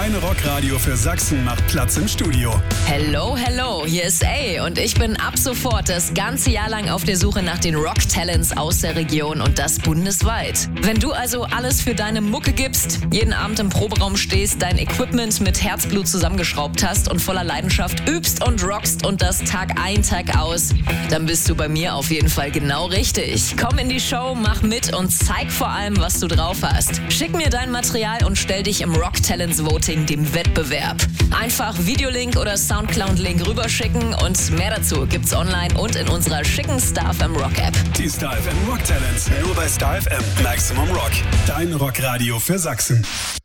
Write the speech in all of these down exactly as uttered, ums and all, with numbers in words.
Dein Rockradio für Sachsen macht Platz im Studio. Hello, hello, hier ist A und ich bin ab sofort das ganze Jahr lang auf der Suche nach den Rock-Talents aus der Region und das bundesweit. Wenn du also alles für deine Mucke gibst, jeden Abend im Proberaum stehst, dein Equipment mit Herzblut zusammengeschraubt hast und voller Leidenschaft übst und rockst und das Tag ein, Tag aus, dann bist du bei mir auf jeden Fall genau richtig. Komm in die Show, mach mit und zeig vor allem, was du drauf hast. Schick mir dein Material und stell dich im Rock Talents Voting, dem Wettbewerb. Einfach Videolink oder Soundcloud-Link rüberschicken und mehr dazu gibt's online und in unserer schicken Star F M Rock App. Die Star F M Rock Talents, nur bei Star F M. Maximum Rock, dein Rockradio für Sachsen.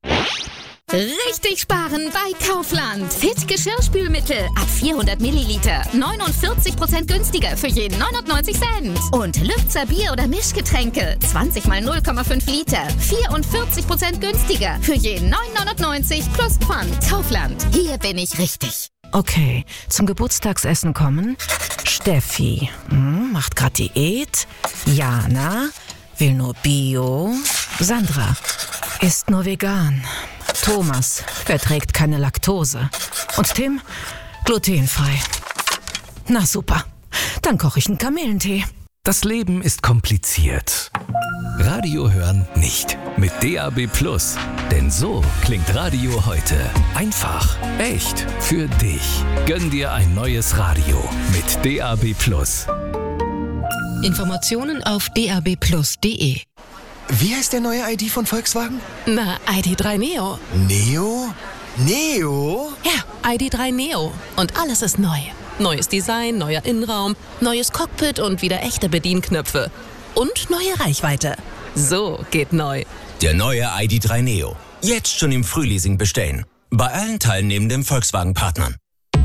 Richtig sparen bei Kaufland. Fit Geschirrspülmittel ab vierhundert Milliliter. neunundvierzig Prozent günstiger für jeden neunundneunzig Cent. Und Lübzer Bier- oder Mischgetränke. zwanzig mal null Komma fünf Liter. vierundvierzig Prozent günstiger für jeden neun neunundneunzig plus Pfand. Kaufland. Hier bin ich richtig. Okay, zum Geburtstagsessen kommen. Steffi, hm, macht grad Diät. Jana, will nur Bio. Sandra, isst nur vegan. Thomas verträgt keine Laktose. Und Tim, glutenfrei. Na super, dann koche ich einen Kamillentee. Das Leben ist kompliziert. Radio hören nicht. Mit D A B Plus. Denn so klingt Radio heute. Einfach, echt, für dich. Gönn dir ein neues Radio mit D A B Plus. Informationen auf d a b plus punkt d e. Wie heißt der neue I D von Volkswagen? Na, I D drei Neo. Neo? Neo? Ja, I D drei Neo. Und alles ist neu. Neues Design, neuer Innenraum, neues Cockpit und wieder echte Bedienknöpfe. Und neue Reichweite. So geht neu. Der neue I D drei Neo. Jetzt schon im Frühleasing bestellen. Bei allen teilnehmenden Volkswagen-Partnern.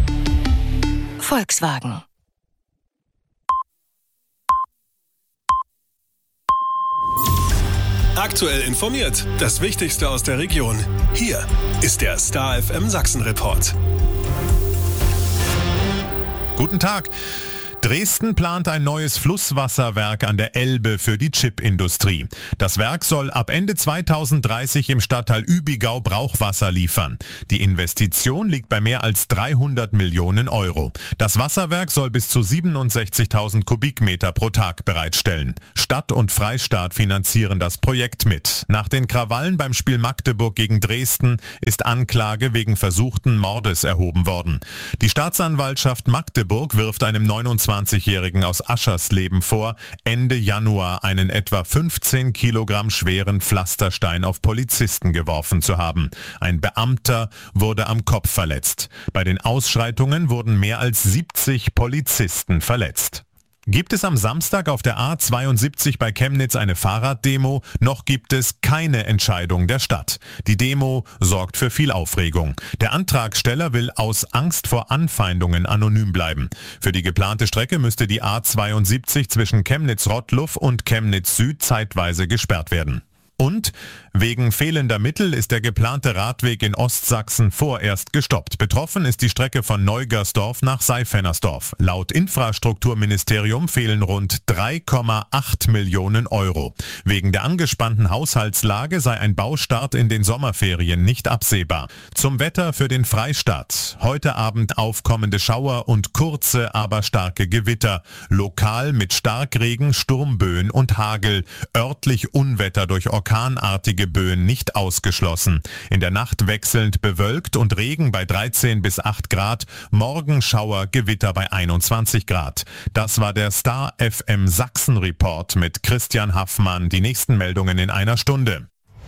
Volkswagen. Aktuell informiert, das Wichtigste aus der Region. Hier ist der Star F M Sachsen Report. Guten Tag. Dresden plant ein neues Flusswasserwerk an der Elbe für die Chipindustrie. Das Werk soll ab Ende zweitausenddreißig im Stadtteil Übigau Brauchwasser liefern. Die Investition liegt bei mehr als dreihundert Millionen Euro. Das Wasserwerk soll bis zu siebenundsechzigtausend Kubikmeter pro Tag bereitstellen. Stadt und Freistaat finanzieren das Projekt mit. Nach den Krawallen beim Spiel Magdeburg gegen Dresden ist Anklage wegen versuchten Mordes erhoben worden. Die Staatsanwaltschaft Magdeburg wirft einem neunundzwanzigjährigen aus Aschersleben vor, Ende Januar einen etwa fünfzehn Kilogramm schweren Pflasterstein auf Polizisten geworfen zu haben. Ein Beamter wurde am Kopf verletzt. Bei den Ausschreitungen wurden mehr als siebzig Polizisten verletzt. Gibt es am Samstag auf der A zweiundsiebzig bei Chemnitz eine Fahrraddemo? Noch gibt es keine Entscheidung der Stadt. Die Demo sorgt für viel Aufregung. Der Antragsteller will aus Angst vor Anfeindungen anonym bleiben. Für die geplante Strecke müsste die A zweiundsiebzig zwischen Chemnitz-Rottluff und Chemnitz-Süd zeitweise gesperrt werden. Und wegen fehlender Mittel ist der geplante Radweg in Ostsachsen vorerst gestoppt. Betroffen ist die Strecke von Neugersdorf nach Seifernersdorf. Laut Infrastrukturministerium fehlen rund drei Komma acht Millionen Euro. Wegen der angespannten Haushaltslage sei ein Baustart in den Sommerferien nicht absehbar. Zum Wetter für den Freistaat. Heute Abend aufkommende Schauer und kurze, aber starke Gewitter. Lokal mit Starkregen, Sturmböen und Hagel. Örtlich Unwetter durch Orkan. Orkanartige Böen nicht ausgeschlossen. In der Nacht wechselnd bewölkt und Regen bei dreizehn bis acht Grad. Morgen Schauer, Gewitter bei einundzwanzig Grad. Das war der Star F M Sachsen Report mit Christian Haffmann. Die nächsten Meldungen in einer Stunde.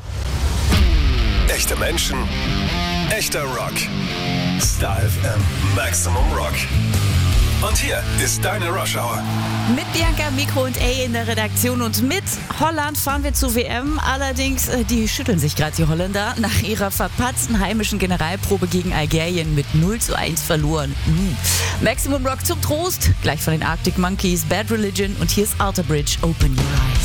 Echte Menschen, echter Rock. Star F M Maximum Rock. Und hier ist deine Rush Hour. Mit Bianca, Mikro und A in der Redaktion und mit Holland fahren wir zur W M. Allerdings, äh, die schütteln sich gerade, die Holländer, nach ihrer verpatzten heimischen Generalprobe gegen Algerien mit null zu eins verloren. Mhm. Maximum Rock zum Trost, gleich von den Arctic Monkeys, Bad Religion und hier ist Alter Bridge, Open Your Eyes.